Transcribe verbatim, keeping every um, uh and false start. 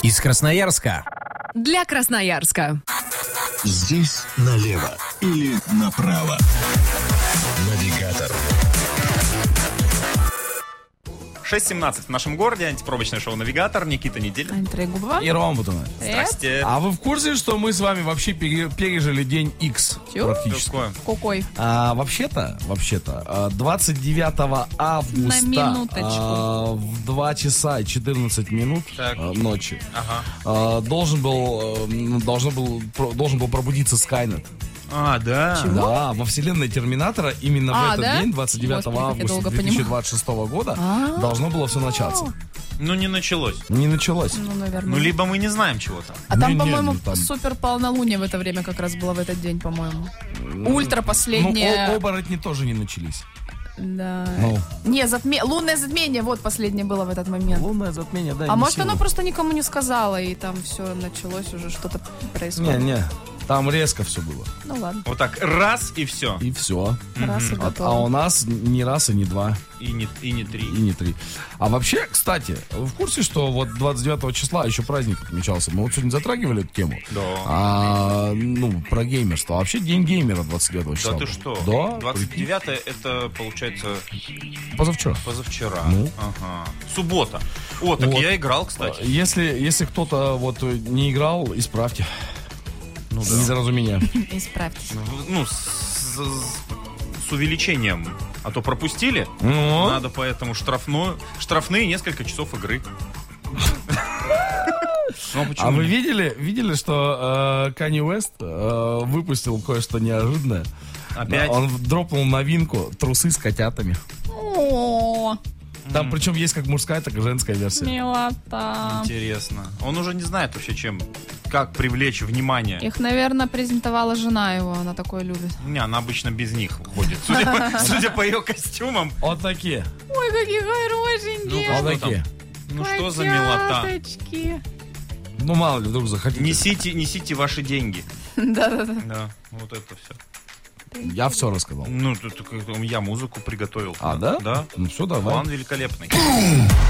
Из Красноярска. Для Красноярска. Здесь налево или направо. Навигатор. шесть семнадцать в нашем городе. Антипробочное шоу «Навигатор». Никита Неделин. Аня Трегубова. И Рома Бутуна. Здрасте. А вы в курсе, что мы с вами вообще пере- пережили день X Чё? практически? Какое? Какой? А, вообще-то, вообще-то, а, двадцать девятого августа На минуточку. а, в два часа и четырнадцать минут Так. а, ночи Ага. а, должен был, э, должен был, про- должен был пробудиться Скайнет. А, да. Да, во вселенной Терминатора именно в А, этот да? день, двадцать девятого Господи, как я августа долго две тысячи двадцать шестого года, А. должно было все начаться. Ну, не началось. Не началось. Ну, наверное. Ну, либо мы не знаем чего-то. А там, Не, не, по-моему, ну, там- супер полнолуние в это время как раз было в этот день, по-моему. Ультра Ну, последнее. о- оборотни тоже не начались. Да. Ну. Не, затме... лунное затмение, вот последнее было в этот момент. Лунное затмение, да. А не может, сильно. оно просто никому не сказала, и там все началось, уже что-то происходит. Не, не, там резко все было. Ну ладно, Вот так, раз и все. И все. раз и А, готово. а у нас не раз и не два, И не, и не три. и не три. А вообще, кстати, вы в курсе, что вот двадцать девятого числа еще праздник отмечался? Мы вот сегодня затрагивали эту тему. Да. А, ну, про геймерство. А вообще день геймера двадцать девятого числа. Да ты был. что? Да. двадцать девятое это, получается, прикинь, Позавчера. позавчера. Ну. Ага. Суббота. О, так Вот. я играл, кстати. Если, если кто-то вот не играл, исправьте. Ну Недоразумение. Исправьтесь. Ну, с, с- с увеличением. А то пропустили. Ну, Надо поэтому штрафную, штрафные несколько часов игры. Ну, почему а вы нет? видели, видели, что э, Канье Уэст э, выпустил кое-что неожиданное? Опять? Он дропнул новинку «Трусы с котятами». О, Там причем есть как мужская, так и женская версия. милота. Интересно. Он уже не знает вообще, чем, как привлечь внимание. Их, наверное, презентовала жена его, она такое любит. Не, она обычно без них ходит. Судя по, судя по ее костюмам. Вот такие. Ой, какие хорошенькие. Ну, Вот что такие. Ну что за милота? Котяточки. Ну, мало ли, вдруг захотите. Несите, несите ваши деньги. Да-да-да. Да, вот это все. Я все рассказал. Ну, тут как-то я музыку приготовил. А, да? Да. Ну, все, давай. План великолепный.